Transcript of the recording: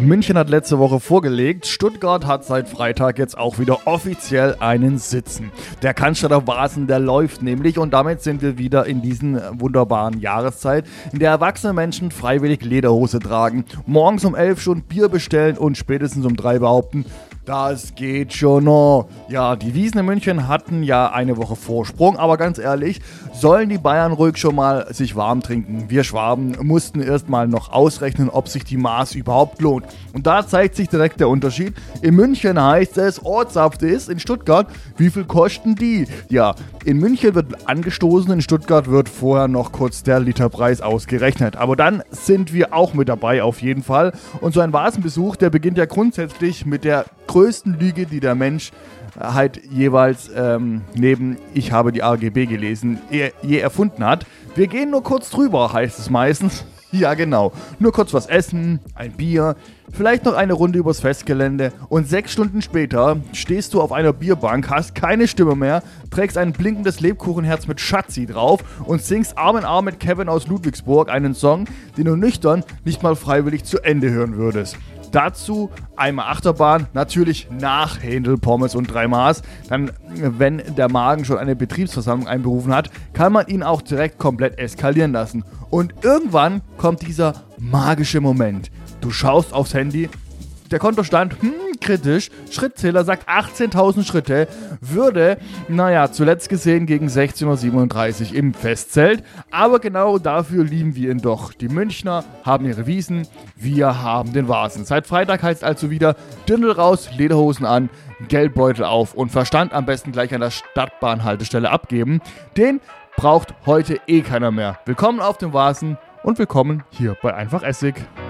München hat letzte Woche vorgelegt, Stuttgart hat seit Freitag jetzt auch wieder offiziell einen Sitzen. Der Cannstatter Wasen, der läuft nämlich und damit sind wir wieder in diesen wunderbaren Jahreszeit, in der erwachsene Menschen freiwillig Lederhose tragen, morgens um 11 schon Bier bestellen und spätestens um 3 behaupten, das geht schon noch. Ja, die Wiesn in München hatten ja eine Woche Vorsprung, aber ganz ehrlich, sollen die Bayern ruhig schon mal sich warm trinken. Wir Schwaben mussten erst mal noch ausrechnen, ob sich die Maß überhaupt lohnt. Und da zeigt sich direkt der Unterschied. In München heißt es, Ortssaft ist, in Stuttgart, wie viel kosten die? Ja, in München wird angestoßen, in Stuttgart wird vorher noch kurz der Literpreis ausgerechnet. Aber dann sind wir auch mit dabei auf jeden Fall. Und so ein Vasenbesuch, der beginnt ja grundsätzlich mit der größten Lüge, die der Mensch halt jeweils neben ich habe die AGB gelesen, je erfunden hat. Wir gehen nur kurz drüber, heißt es meistens. Ja genau, nur kurz was essen, ein Bier, vielleicht noch eine Runde übers Festgelände und 6 Stunden später stehst du auf einer Bierbank, hast keine Stimme mehr, trägst ein blinkendes Lebkuchenherz mit Schatzi drauf und singst Arm in Arm mit Kevin aus Ludwigsburg einen Song, den du nüchtern nicht mal freiwillig zu Ende hören würdest. Dazu einmal Achterbahn, natürlich nach Händel, Pommes und 3 Maß. Dann, wenn der Magen schon eine Betriebsversammlung einberufen hat, kann man ihn auch direkt komplett eskalieren lassen. Und irgendwann kommt dieser magische Moment. Du schaust aufs Handy, der Kontostand, kritisch, Schrittzähler sagt 18.000 Schritte, würde, zuletzt gesehen gegen 16:37 Uhr im Festzelt, aber genau dafür lieben wir ihn doch. Die Münchner haben ihre Wiesn, wir haben den Vasen. Seit Freitag heißt also wieder Dirndl raus, Lederhosen an, Geldbeutel auf und Verstand am besten gleich an der Stadtbahnhaltestelle abgeben. Den braucht heute keiner mehr. Willkommen auf dem Vasen und willkommen hier bei Einfach Essig.